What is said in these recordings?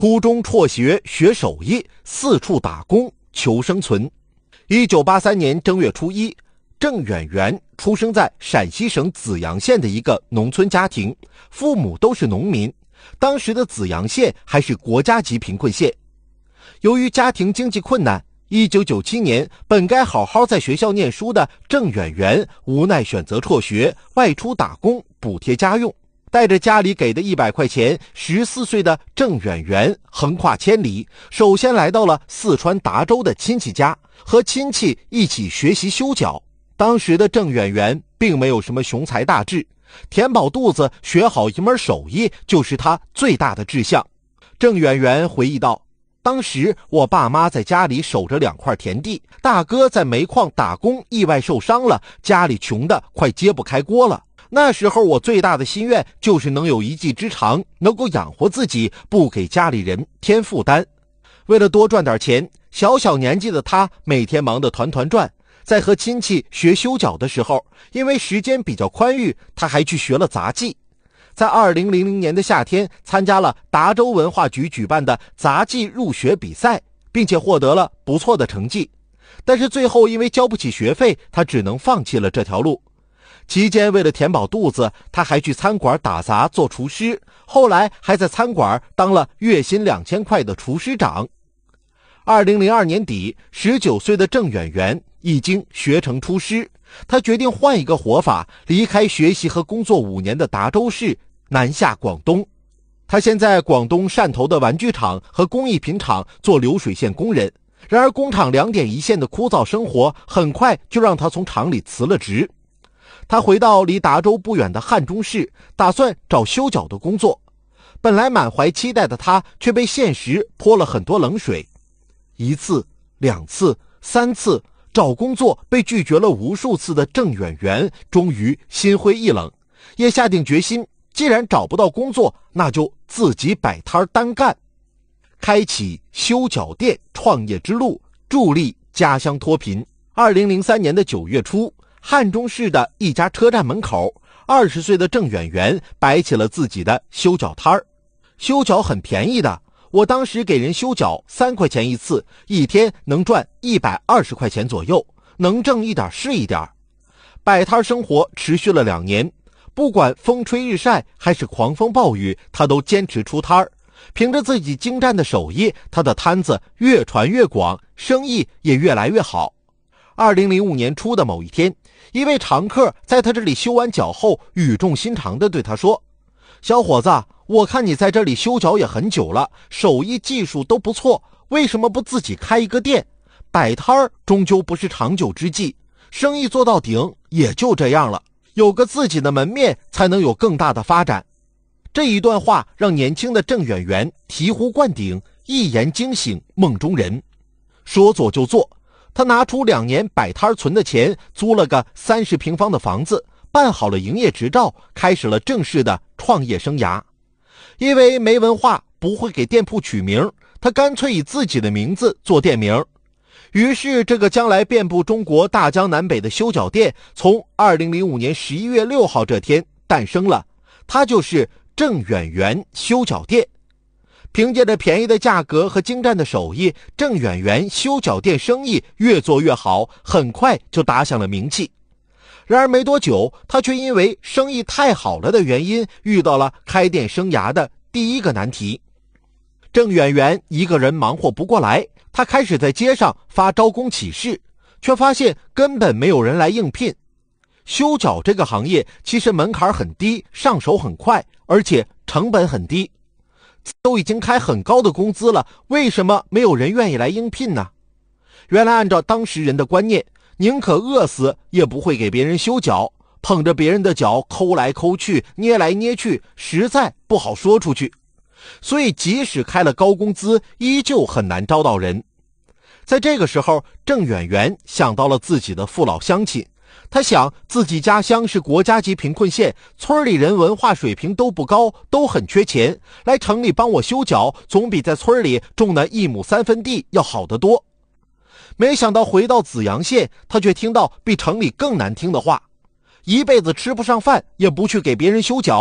初中辍学学手艺，四处打工求生存。1983年正月初一，郑远元出生在陕西省紫阳县的一个农村家庭，父母都是农民。当时的紫阳县还是国家级贫困县。由于家庭经济困难，1997年本该好好在学校念书的郑远元无奈选择辍学，外出打工补贴家用。带着家里给的100块钱，14岁的郑远元横跨千里，首先来到了四川达州的亲戚家，和亲戚一起学习修脚。当时的郑远元并没有什么雄才大志，填饱肚子学好一门手艺就是他最大的志向。郑远元回忆道，当时我爸妈在家里守着2块田地，大哥在煤矿打工意外受伤了，家里穷得快揭不开锅了。那时候我最大的心愿就是能有一技之长，能够养活自己，不给家里人添负担。为了多赚点钱，小年纪的他每天忙得团团转。在和亲戚学修脚的时候，因为时间比较宽裕，他还去学了杂技。在2000年的夏天，参加了达州文化局举办的杂技入学比赛，并且获得了不错的成绩。但是最后因为交不起学费，他只能放弃了这条路。期间为了填饱肚子，他还去餐馆打杂做厨师，后来还在餐馆当了月薪2000块的厨师长。2002年底，19岁的郑远元已经学成厨师，他决定换一个活法，离开学习和工作5年的达州市，南下广东。他先在广东汕头的玩具厂和工艺品厂做流水线工人，然而工厂2点一线的枯燥生活很快就让他从厂里辞了职。他回到离达州不远的汉中市，打算找修脚的工作。本来满怀期待的他，却被现实泼了很多冷水。1次、2次、3次找工作被拒绝了无数次的郑远元，终于心灰意冷，也下定决心，既然找不到工作，那就自己摆摊单干，开启修脚店创业之路，助力家乡脱贫。2003年的9月初，汉中市的一家车站门口，20岁的郑远元摆起了自己的修脚摊儿。修脚很便宜的，我当时给人修脚3块钱一次，一天能赚120块钱左右，能挣一点是一点。摆摊生活持续了2年，不管风吹日晒还是狂风暴雨，他都坚持出摊儿。凭着自己精湛的手艺，他的摊子越传越广，生意也越来越好。2005年初的某一天，一位常客在他这里修完脚后，语重心长地对他说，小伙子，我看你在这里修脚也很久了，手艺技术都不错，为什么不自己开一个店？摆摊儿终究不是长久之计，生意做到顶也就这样了，有个自己的门面才能有更大的发展。这一段话让年轻的郑远元醍醐灌顶，一言惊醒梦中人。说做就做，他拿出2年摆摊存的钱，租了个30平方的房子，办好了营业执照，开始了正式的创业生涯。因为没文化，不会给店铺取名，他干脆以自己的名字做店名。于是这个将来遍布中国大江南北的修脚店，从2005年11月6号这天诞生了，它就是郑远元修脚店。凭借着便宜的价格和精湛的手艺，郑远元修脚店生意越做越好，很快就打响了名气。然而没多久，他却因为生意太好了的原因，遇到了开店生涯的第一个难题。郑远元一个人忙活不过来，他开始在街上发招工启事，却发现根本没有人来应聘。修脚这个行业其实门槛很低，上手很快，而且成本很低。都已经开很高的工资了，为什么没有人愿意来应聘呢？原来按照当时人的观念，宁可饿死也不会给别人修脚，捧着别人的脚抠来抠去，捏来捏去，实在不好说出去。所以即使开了高工资，依旧很难招到人。在这个时候，郑远元想到了自己的父老乡亲。他想自己家乡是国家级贫困县，村里人文化水平都不高，都很缺钱，来城里帮我修脚，总比在村里种那1亩3分地要好得多。没想到回到紫阳县，他却听到比城里更难听的话，一辈子吃不上饭，也不去给别人修脚。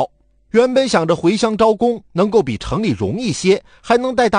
原本想着回乡招工能够比城里容易些，还能带大